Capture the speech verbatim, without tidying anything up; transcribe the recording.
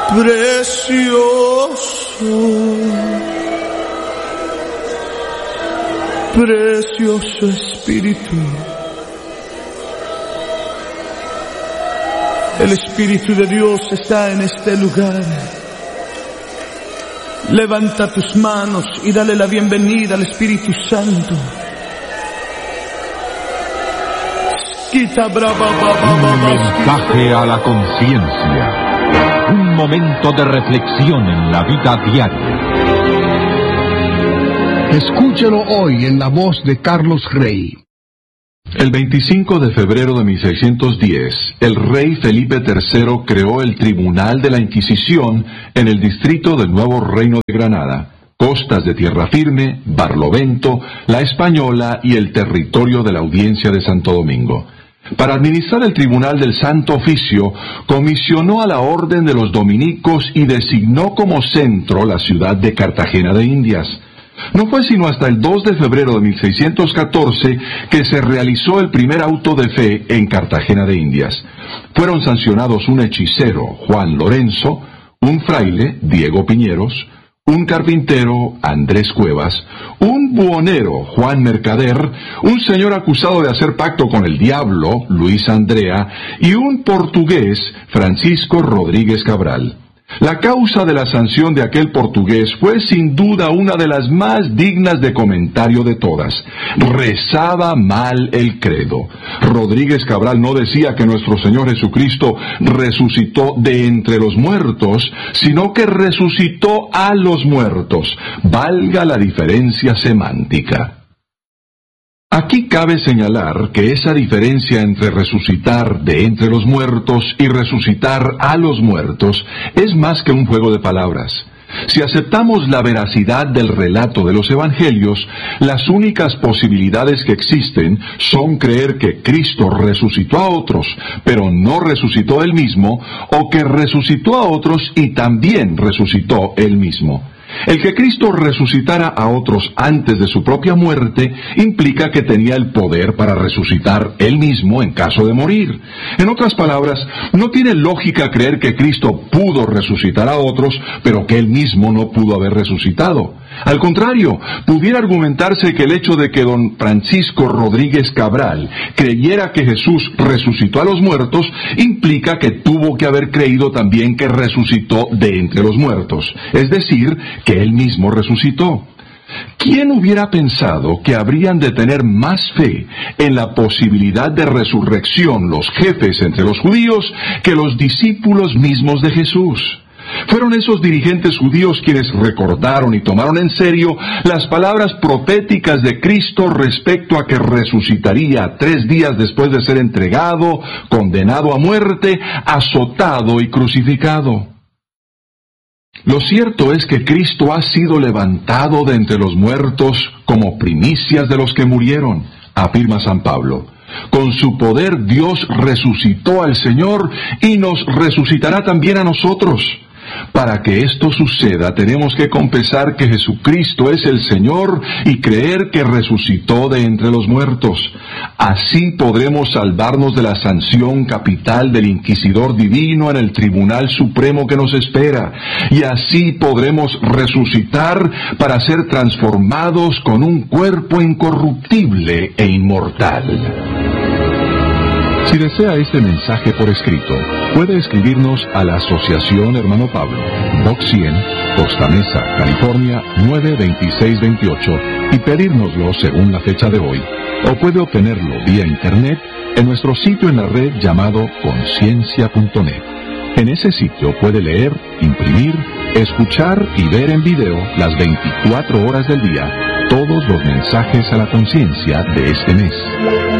Precioso, precioso Espíritu. El Espíritu de Dios está en este lugar. Levanta tus manos y dale la bienvenida al Espíritu Santo. Un mensaje a la conciencia. Un momento de reflexión en la vida diaria. Escúchelo hoy en la voz de Carlos Rey. El veinticinco de febrero de mil seiscientos diez, el rey Felipe tercero creó el Tribunal de la Inquisición en el distrito del Nuevo Reino de Granada, costas de Tierra Firme, Barlovento, La Española y el territorio de la Audiencia de Santo Domingo. Para administrar el Tribunal del Santo Oficio, comisionó a la Orden de los Dominicos y designó como centro la ciudad de Cartagena de Indias. No fue sino hasta el dos de febrero de mil seiscientos catorce que se realizó el primer auto de fe en Cartagena de Indias. Fueron sancionados un hechicero, Juan Lorenzo, un fraile, Diego Piñeros, un carpintero, Andrés Cuevas, un buhonero, Juan Mercader, un señor acusado de hacer pacto con el diablo, Luis Andrea, y un portugués, Francisco Rodríguez Cabral. La causa de la sanción de aquel portugués fue sin duda una de las más dignas de comentario de todas. Rezaba mal el credo. Rodríguez Cabral no decía que nuestro Señor Jesucristo resucitó de entre los muertos, sino que resucitó a los muertos. Valga la diferencia semántica. Aquí cabe señalar que esa diferencia entre resucitar de entre los muertos y resucitar a los muertos es más que un juego de palabras. Si aceptamos la veracidad del relato de los evangelios, las únicas posibilidades que existen son creer que Cristo resucitó a otros, pero no resucitó él mismo, o que resucitó a otros y también resucitó él mismo. El que Cristo resucitara a otros antes de su propia muerte implica que tenía el poder para resucitar él mismo en caso de morir. En otras palabras, no tiene lógica creer que Cristo pudo resucitar a otros, pero que él mismo no pudo haber resucitado. Al contrario, pudiera argumentarse que el hecho de que don Francisco Rodríguez Cabral creyera que Jesús resucitó a los muertos implica que tuvo que haber creído también que resucitó de entre los muertos, es decir, que él mismo resucitó. ¿Quién hubiera pensado que habrían de tener más fe en la posibilidad de resurrección los jefes entre los judíos que los discípulos mismos de Jesús? Fueron esos dirigentes judíos quienes recordaron y tomaron en serio las palabras proféticas de Cristo respecto a que resucitaría tres días después de ser entregado, condenado a muerte, azotado y crucificado. Lo cierto es que Cristo ha sido levantado de entre los muertos como primicias de los que murieron, afirma San Pablo. Con su poder Dios resucitó al Señor y nos resucitará también a nosotros. Para que esto suceda, tenemos que confesar que Jesucristo es el Señor y creer que resucitó de entre los muertos. Así podremos salvarnos de la sanción capital del Inquisidor Divino en el Tribunal Supremo que nos espera, y así podremos resucitar para ser transformados con un cuerpo incorruptible e inmortal. Si desea este mensaje por escrito, puede escribirnos a la Asociación Hermano Pablo, Box cien, Costa Mesa, California nueve veintiséis veintiocho y pedírnoslo según la fecha de hoy. O puede obtenerlo vía internet en nuestro sitio en la red llamado conciencia punto net. En ese sitio puede leer, imprimir, escuchar y ver en video las veinticuatro horas del día todos los mensajes a la conciencia de este mes.